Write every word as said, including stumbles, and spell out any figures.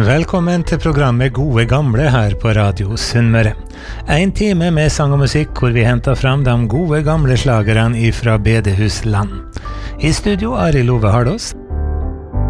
Velkommen til programmet Gode Gamle her på Radio Sunnmøre. En time med sang og musikk hvor vi henter fram de gode gamle slagerne ifra Bedehusland. I studio Arild Ove Hardås.